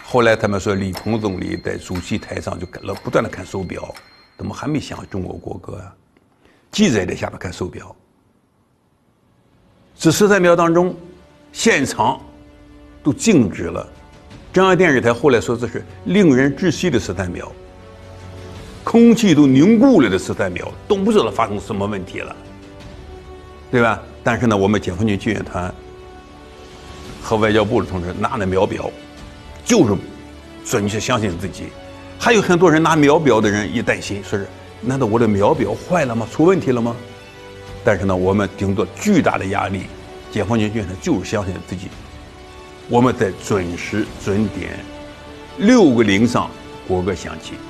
后来他们说李鹏总理在主席台上就不断的看手表，怎么还没响中国国歌啊？记者也在下面看手表。这13秒当中，现场都静止了。中央电视台后来说这是令人窒息的13秒，空气都凝固了的13秒，都不知道发生什么问题了，对吧？但是呢，我们解放军救援团和外交部的同志拿着秒表，就是说你是相信自己。还有很多人拿秒表的人一担心，说是难道我的秒表坏了吗？出问题了吗？但是呢，我们顶着巨大的压力，解放军军团就是相信自己。我们在准时准点6个0上国歌响起。